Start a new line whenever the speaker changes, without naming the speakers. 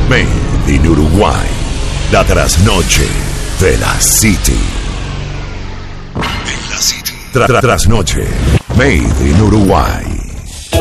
Made in Uruguay. La trasnoche de la City. De la City. Trasnoche. Made in Uruguay.